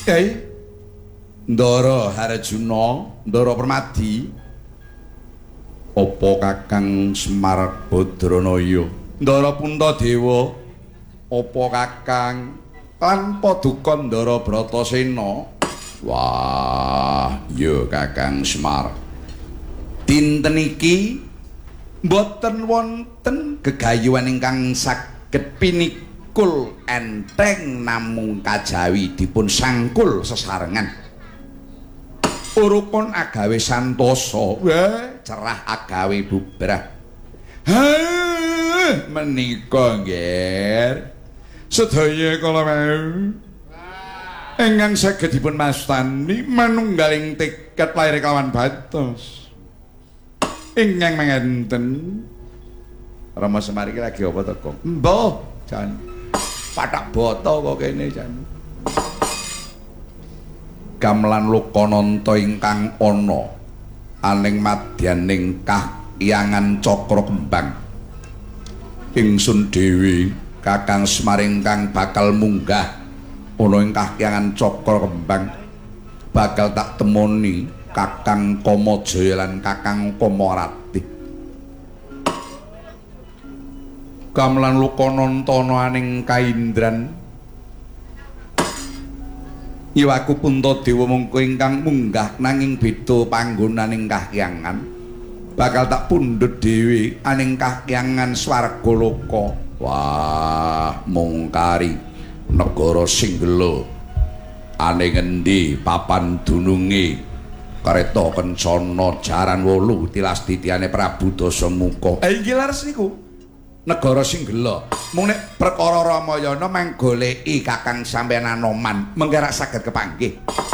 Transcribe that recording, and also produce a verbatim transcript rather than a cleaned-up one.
Kyai Ndara Harjuna, Ndara Permadi. Apa Kakang Semar Badranaya? Ndara Puntadewa. Apa Kakang lan Paduka Ndara Bratasena? Wah, ya Kakang Semar. Dinten iki boten wonten gegayuhan ingkang saged pinikul enteng namung kajawi dipun sangkul sesarengan. Urupun agawe santosa, wah cerah agawe bubrah. Ha, menika nggih. Sedaya kala wau ingkang saged dipun mastani manunggaling tiket lair kelawan batos. Ingkang mangenten Rama Semar iki lagi apa to, Kong? Mbah, jan. Pathak bata kok kene, jan. Gamelan Lokananta ingkang ana aning madyaning kahyangan Cakra Kembang. Ingsun dhewe Kakang Semar ingkang bakal munggah ana ing kahyangan Cakra Kembang bakal tak temoni Kakang Kamajaya lan Kakang Kamarati. Gamelan Lokananta ana aning kaindran Iwaku Puntadewa mungko ingkang munggah nanging beda panggonan ing kahyangan bakal tak pundhut dhewe aning kahyangan Swargaloka. Wah, mungkari negara Singgela aning endi papan dununge Kareta Kencana Jaran wolu tilas titiane Prabu Dasamuka. Eh iki lares niku negara Singgela. Mung nek perkara Ramayana manggoleki Kakang sampeyan Anoman mengke ra saged kepanggih.